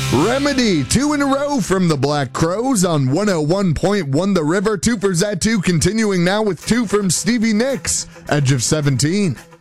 Remedy, 2 in a row from the Black Crowes on 101.1 The River. 2 for Zatu, continuing now with 2 from Stevie Nicks, Edge of 17.